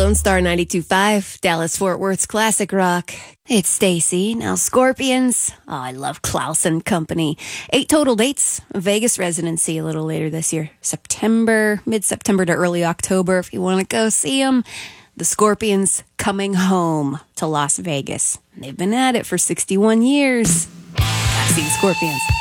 Lone Star 92.5, Dallas Fort Worth's classic rock. It's Stacy. Now Scorpions. Oh, I love Klaus and Company. 8 total dates. Vegas residency a little later this year. Mid-September to early October if you want to go see them. The Scorpions coming home to Las Vegas. They've been at it for 61 years. I've seen Scorpions.